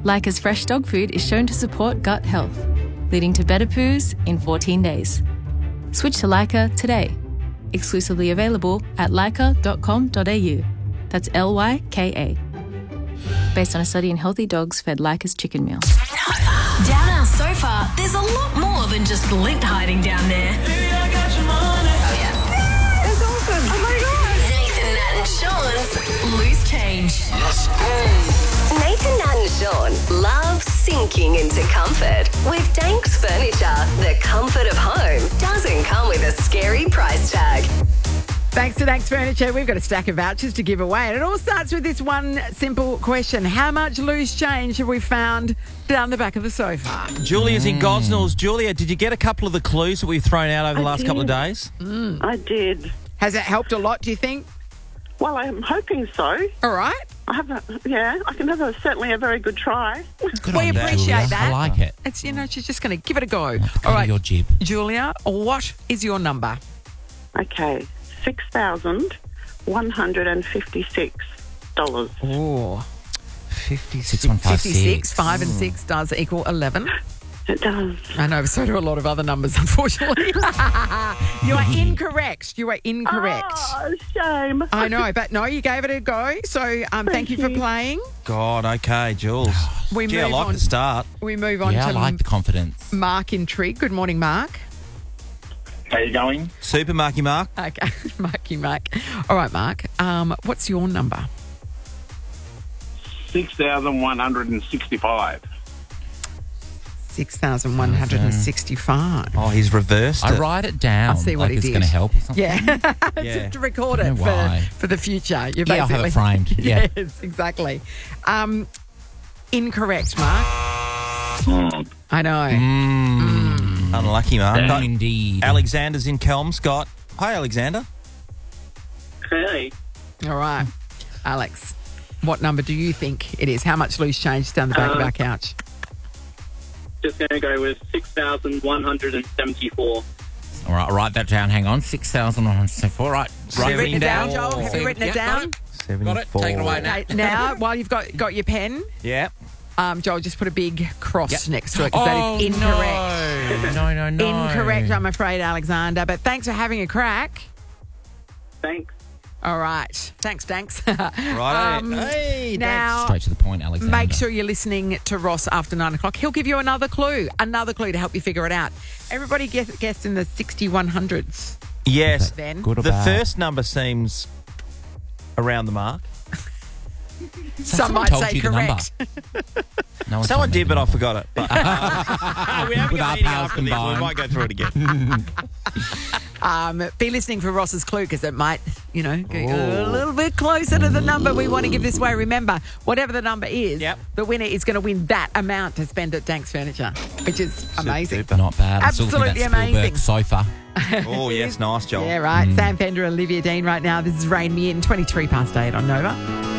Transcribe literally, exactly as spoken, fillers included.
Leica's fresh dog food is shown to support gut health, leading to better poos in fourteen days. Switch to Leica today. Exclusively available at leica dot com dot a u. That's L Y K A. Based on a study in healthy dogs fed Leica's chicken meal. Down our sofa, there's a lot more than just lint hiding down there. Baby, I got your money. Oh, yeah. That's awesome. Oh, my God. Nathan, Nat and Sean's Loose Change. Let's go. Nathan, Nat and Sean love sinking into comfort. With Danks Furniture, the comfort of home doesn't come with a scary price tag. Thanks to Thanks Furniture, we've got a stack of vouchers to give away. And it all starts with this one simple question. How much loose change have we found down the back of the sofa? Julia's in Gosnells. Julia, did you get a couple of the clues that we've thrown out over the I last did. couple of days? Mm. I did. Has it helped a lot, do you think? Well, I'm hoping so. All right. I have a, yeah, I can have a, certainly a very good try. Good we on you, appreciate Julia. that. I like it. It's, you know, she's just going to give it a go. Cover All right, your jib. Julia, what is your number? Okay, six thousand one hundred fifty-six dollars. Oh, fifty-six. Six one five fifty-six. six. Five and six does equal eleven. It does. I know, so do a lot of other numbers, unfortunately. You are incorrect. You are incorrect. Oh, shame. I know, but no, you gave it a go. So um, thank, you for you. playing. God, okay, Jules. We Gee, I move like on. the start. We move on Yeah, I to like the confidence. Mark in Trigg. Good morning, Mark. How you going? Super Marky Mark. Okay, Marky Mark. All right, Mark. Um, what's your number? six thousand one hundred sixty-five. six thousand one hundred sixty-five. Oh, he's reversed I it. write it down. I'll see what like he it's did. going to help or something. Yeah, Yeah. just to record I it know for, why. for the future. You're Yeah, I'll have basically it framed. Yeah. Yes, exactly. Um, incorrect, Mark. I know. Mm. Unlucky, Mark. Mm, But indeed. Alexander's in Kelmscott. Hi, Alexander. Hey. All right, Alex. What number do you think it is? How much loose change is down the back of Uh, our couch? Just going to go with six thousand one hundred seventy-four. All right, I'll write that down. Hang on. six thousand one hundred seventy-four. Right. Have you written it down, seventy-four. Joel? Have you written it Yep, down? got it. seventy-four. Got it. Take it away now. Okay, now, while you've got got your pen, Yeah. um, Joel, just put a big cross Yep. next to it because Oh, that is incorrect. No, no, no. no. Incorrect, I'm afraid, Alexander. But thanks for having a crack. Thanks. All right. Thanks, thanks. Right. Um, hey, now, Straight to the point, Alexander. make sure you're listening to Ross after nine o'clock. He'll give you another clue, another clue to help you figure it out. Everybody guess, guessed in the sixty-one hundreds. Yes. Then. Good or The bad? first number seems around the mark. Some someone might told say you the number. correct. No one Someone told me did, the but I number. forgot it. But, uh, we have With a our meeting powers after this. We combined. might go through it again. Um, be listening for Ross's clue because it might, you know, go a Oh. little bit closer to the number we want to give this away. Remember, whatever the number is, Yep. the winner is going to win that amount to spend at Danks Furniture, which is amazing. Super. Not bad. I'm still looking at Absolutely that Spielberg amazing. sofa. Oh, yes. Nice, Joel. Yeah, right. Sam Pender, Olivia Dean right now. This is Rain Me In, twenty-three past eight on Nova.